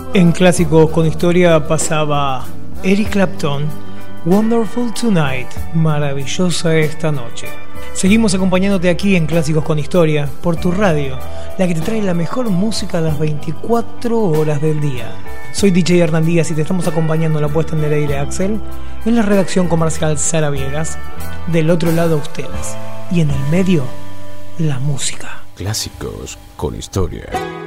En Clásicos con Historia pasaba Eric Clapton, Wonderful Tonight, maravillosa esta noche. Seguimos acompañándote aquí en Clásicos con Historia, por tu radio, la que te trae la mejor música a las 24 horas del día. Soy DJ Hernán Díaz y te estamos acompañando en la puesta en el aire Axel, en la redacción comercial Sara Viegas, del otro lado ustedes, y en el medio, la música. Clásicos con Historia.